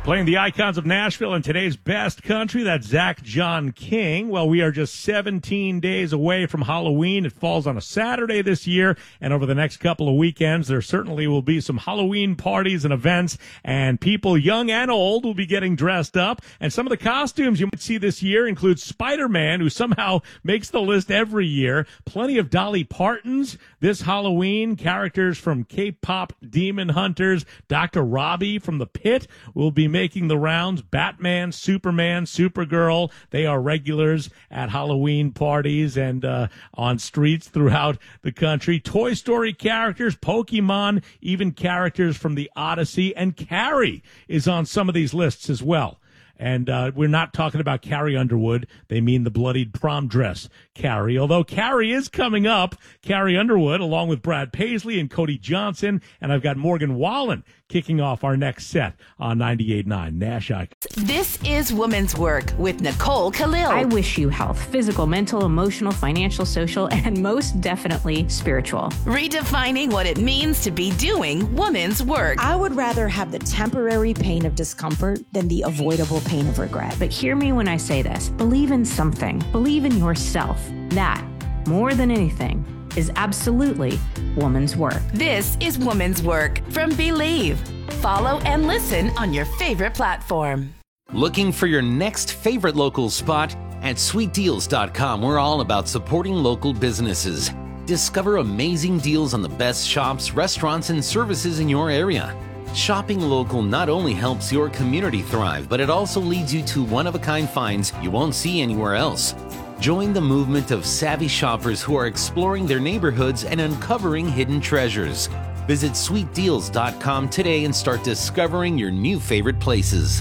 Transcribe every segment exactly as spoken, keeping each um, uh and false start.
Playing the icons of Nashville and today's best country, that's Zach John King. Well, we are just seventeen days away from Halloween. It falls on a Saturday this year, and over the next couple of weekends, there certainly will be some Halloween parties and events, and people young and old will be getting dressed up. And some of the costumes you might see this year include Spider-Man, who somehow makes the list every year. Plenty of Dolly Partons this Halloween. Characters from K-pop Demon Hunters. Doctor Robbie from The Pit will be making the rounds. Batman, Superman, Supergirl, they are regulars at Halloween parties and uh, on streets throughout the country. Toy Story characters, Pokemon, even characters from the Odyssey, and Carrie is on some of these lists as well. And uh, we're not talking about Carrie Underwood. They mean the bloodied prom dress Carrie. Although Carrie is coming up, Carrie Underwood, along with Brad Paisley and Cody Johnson. And I've got Morgan Wallen kicking off our next set on ninety-eight point nine Nash Icon. This is Woman's Work with Nicole Khalil. I wish you health, physical, mental, emotional, financial, social, and most definitely spiritual. Redefining what it means to be doing woman's work. I would rather have the temporary pain of discomfort than the avoidable pain of regret. But hear me when I say this. Believe in something. Believe in yourself. That, more than anything, is absolutely woman's work. This is Woman's Work from Believe. Follow and listen on your favorite platform. Looking for your next favorite local spot? At sweet deals dot com, we're all about supporting local businesses. Discover amazing deals on the best shops, restaurants, and services in your area. Shopping local not only helps your community thrive, but it also leads you to one-of-a-kind finds you won't see anywhere else. Join the movement of savvy shoppers who are exploring their neighborhoods and uncovering hidden treasures. Visit sweet deals dot com today and start discovering your new favorite places.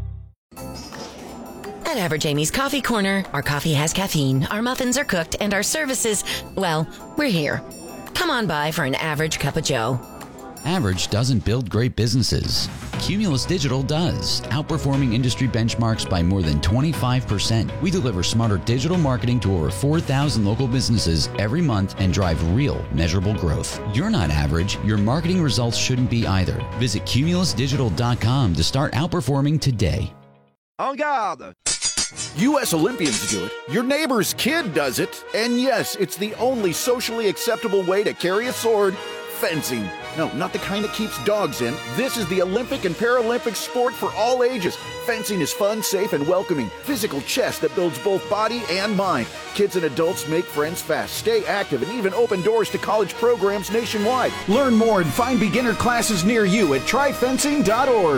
At Average Amy's Coffee Corner, our coffee has caffeine, our muffins are cooked, and our services, well, we're here. Come on by for an average cup of joe. Average doesn't build great businesses. Cumulus Digital does, outperforming industry benchmarks by more than twenty-five percent. We deliver smarter digital marketing to over four thousand local businesses every month and drive real, measurable growth. You're not average. Your marketing results shouldn't be either. Visit cumulus digital dot com to start outperforming today. En garde! U S Olympians do it, your neighbor's kid does it, and yes, it's the only socially acceptable way to carry a sword. Fencing. No, not the kind that keeps dogs in. This is the Olympic and Paralympic sport for all ages. Fencing is fun, safe, and welcoming. Physical chess that builds both body and mind. Kids and adults make friends fast, stay active, and even open doors to college programs nationwide. Learn more and find beginner classes near you at try fencing dot org.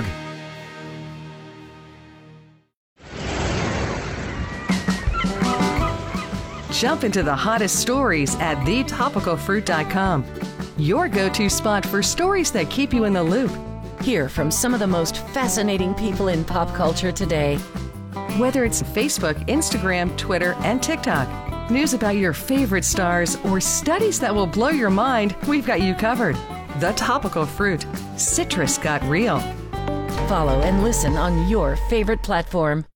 Jump into the hottest stories at the topical fruit dot com. Your go-to spot for stories that keep you in the loop. Hear from some of the most fascinating people in pop culture today. Whether it's Facebook, Instagram, Twitter, and TikTok, news about your favorite stars, or studies that will blow your mind, we've got you covered. The Topical Fruit. Citrus got real. Follow and listen on your favorite platform.